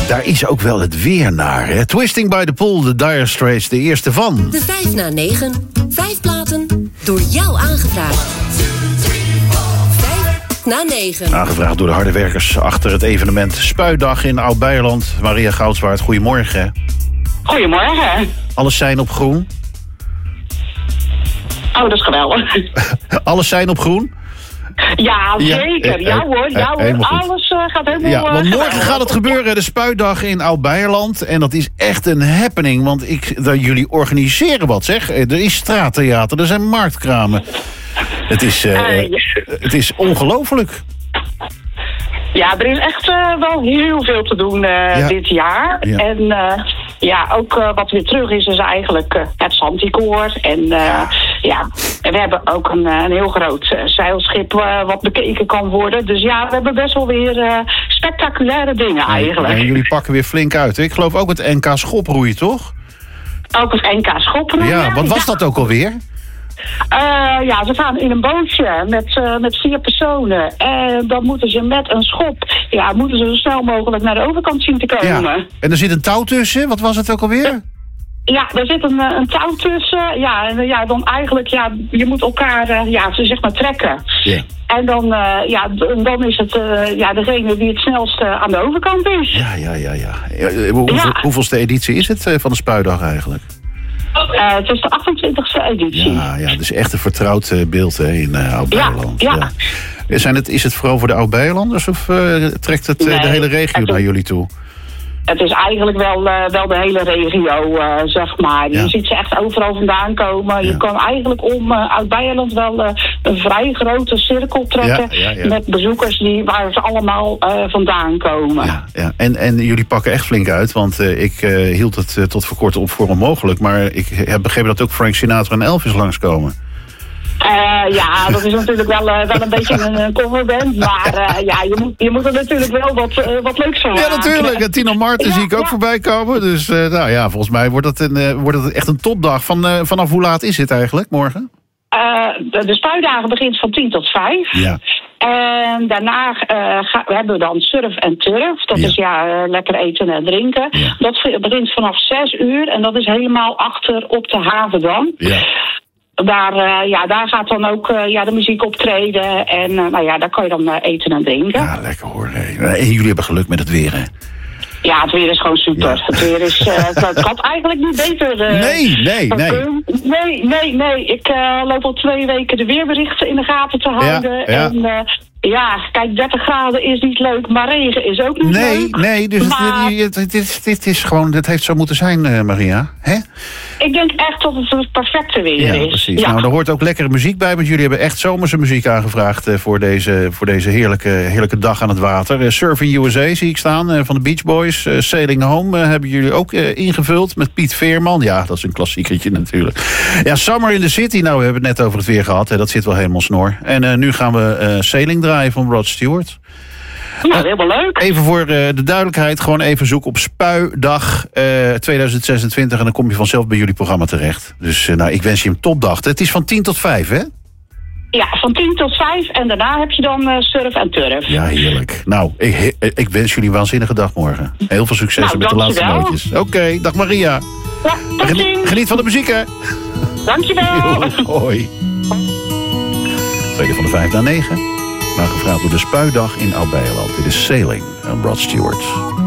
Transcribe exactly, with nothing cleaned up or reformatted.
daar is ook wel het weer naar. Hè? Twisting by the Pool, de Dire Straits, de eerste van. De vijf na negen. Vijf platen door jou aangevraagd. Vijf na negen. Aangevraagd door de harde werkers achter het evenement Spuidag in Oud-Beierland. Maria Goudswaard, goedemorgen. Goedemorgen. Alles zijn op groen? Oh, dat is geweldig. Alles zijn op groen? Ja, zeker. Ja, ja, ja hoor, ja, hoor. Alles uh, gaat helemaal... Ja, want morgen uh, gaat het gebeuren, de Spuidag in Oud-Beierland. En dat is echt een happening, want ik, dat jullie organiseren wat, zeg. Er is straattheater, er zijn marktkramen. Het is, uh, uh, ja. het is ongelooflijk. Ja, er is echt uh, wel heel veel te doen uh, ja. dit jaar. Ja. En uh, ja, ook uh, wat weer terug is, is eigenlijk uh, het Zandvoort. En uh, ja. ja, en we hebben ook een, een heel groot uh, zeilschip uh, wat bekeken kan worden. Dus ja, we hebben best wel weer uh, spectaculaire dingen eigenlijk. En jullie pakken weer flink uit. Hè? Ik geloof ook het N K schoproeien, toch? Ook het N K schoproeien. Ja, wat was ja. dat ook alweer? Uh, ja, ze gaan in een bootje met, uh, met vier personen. En dan moeten ze met een schop... Ja, moeten ze zo snel mogelijk naar de overkant zien te komen. Ja. En er zit een touw tussen. Wat was het ook alweer? Ja, daar zit een, een touw tussen. Ja, en ja, dan eigenlijk... Ja, je moet elkaar, uh, ja, zeg maar trekken. Ja. En dan, uh, ja, dan is het uh, ja, degene die het snelst uh, aan de overkant is. Ja, ja, ja. ja. Hoe, ja. Hoeveelste editie is het uh, van de Spuidag eigenlijk? Uh, het is de achtentwintigste editie. Ja, ja, dus echt een vertrouwd uh, beeld hè, in uh, Oud-Beierland. Ja, ja. Ja. Zijn het, is het vooral voor de Oud-Beierlanders of uh, trekt het uh, nee, de hele regio naar jullie toe? Het is eigenlijk wel, uh, wel de hele regio, uh, zeg maar. Ja. Je ziet ze echt overal vandaan komen. Ja. Je kan eigenlijk om uh, Oud-Beierland wel uh, een vrij grote cirkel trekken... Ja, ja, ja. met bezoekers die, waar ze allemaal uh, vandaan komen. Ja, ja. En, en jullie pakken echt flink uit, want uh, ik uh, hield het uh, tot voor kort op voor onmogelijk. Maar ik heb begrepen dat ook Frank Sinatra en Elvis langskomen. Uh, ja, dat is natuurlijk wel, uh, wel een beetje een, een coverband. Maar uh, ja, je moet, je moet er natuurlijk wel wat, uh, wat leuks van maken. Ja, natuurlijk. En Tino Martin ja, zie ik ook ja. voorbij komen. Dus uh, nou ja, volgens mij wordt het, een, uh, wordt het echt een topdag. Van, uh, vanaf hoe laat is het eigenlijk morgen? Uh, de, de spuidagen begint van tien tot vijf. Ja. En daarna uh, ga, hebben we dan surf en turf. Dat ja. is ja, uh, lekker eten en drinken. Ja. Dat begint vanaf zes uur. En dat is helemaal achter op de Havendam. Ja. Daar, uh, ja, daar gaat dan ook uh, ja, de muziek optreden. En uh, nou ja, daar kan je dan uh, eten en drinken. Ja, lekker hoor. En jullie hebben geluk met het weer, hè? Ja, het weer is gewoon super. Ja. Het weer is... Uh, het gaat eigenlijk niet beter. Uh, nee, nee, nee. Nee, nee, nee. Ik uh, loop al twee weken de weerberichten in de gaten te houden. Ja, ja. En... Uh, Ja, kijk, dertig graden is niet leuk, maar regen is ook niet nee, leuk. Nee, dus maar... het, dit, dit, dit is gewoon, dit heeft zo moeten zijn, uh, Maria. Hè? Ik denk echt dat het het perfecte weer ja, is. Precies. Ja, nou, er hoort ook lekkere muziek bij, want jullie hebben echt zomerse muziek aangevraagd uh, voor deze, voor deze heerlijke, heerlijke dag aan het water. Uh, Surfing U S A zie ik staan, uh, van de Beach Boys. Uh, Sailing Home uh, hebben jullie ook uh, ingevuld met Piet Veerman. Ja, dat is een klassiekertje natuurlijk. Ja, Summer in the City, nou, we hebben het net over het weer gehad. Hè, dat zit wel helemaal snor. En uh, nu gaan we uh, Sailing draaien van Rod Stewart. Ja, helemaal leuk. Even voor uh, de duidelijkheid, gewoon even zoeken op Spuidag uh, tweeduizend zesentwintig... en dan kom je vanzelf bij jullie programma terecht. Dus uh, nou, ik wens je hem topdag. Het is van tien tot vijf, hè? Ja, van tien tot vijf en daarna heb je dan uh, surf en turf. Ja, heerlijk. Nou, ik, ik wens jullie een waanzinnige dag morgen. Heel veel succes nou, met de laatste nootjes. Oké, okay, dag Maria. Ja, tot geniet, geniet van de muziek, hè? Dankjewel. Jo, hoi. Tweede van de vijf naar negen. Aangevraagd door de Spuidag in Oud-Beierland. Dit is Sailing en Rod Stewart.